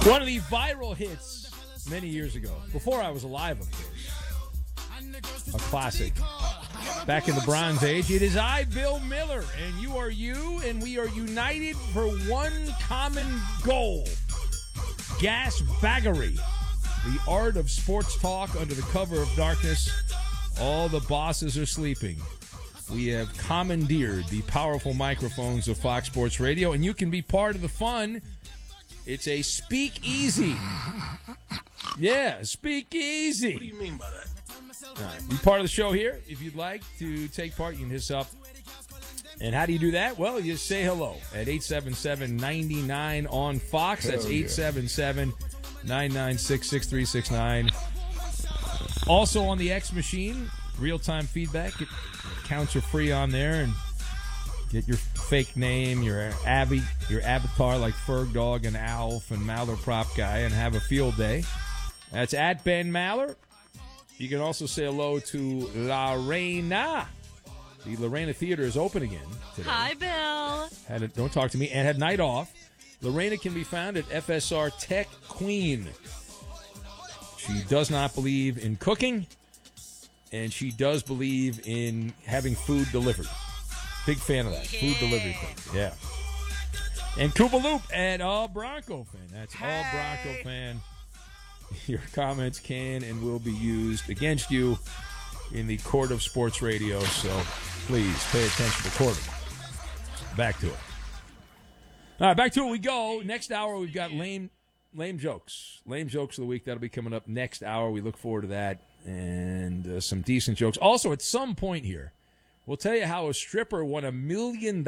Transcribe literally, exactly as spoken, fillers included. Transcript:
One of the viral hits many years ago, before I was alive, of course. A classic. Back in the Bronze Age, it is I, Bill Miller, and you are you, and we are united for one common goal. Gas baggery. The art of sports talk under the cover of darkness. All the bosses are sleeping. We have commandeered the powerful microphones of Fox Sports Radio, and you can be part of the fun. It's a speakeasy. Yeah, speakeasy. What do you mean by that? All right. Be part of the show here. If you'd like to take part, you can hit us up. And how do you do that? Well, you say hello at eight seven seven, nine nine on Fox. That's eight seven seven, nine nine six, six three six nine. Also on the X machine, real-time feedback. It, accounts are free on there, and get your fake name, your Abby, your avatar like Ferg Dog and Alf and Maller Prop Guy, and have a field day. That's at Ben Maller. You can also say hello to Lorena. The Lorena Theater is open again today. Hi, Bill. Had a, don't talk to me. And had night off. Lorena can be found at F S R Tech Queen. She does not believe in cooking, and she does believe in having food delivered. Big fan of that. Yeah. Food delivery thing. Yeah. And Koopa Loop at All Bronco Fan. That's hey. All Bronco Fan. Your comments can and will be used against you in the court of sports radio, so please pay attention to the court. Back to it. All right, back to it we go. Next hour, we've got lame lame jokes. Lame jokes of the week. That'll be coming up next hour. We look forward to that, and uh, some decent jokes. Also, at some point here, we'll tell you how a stripper won a million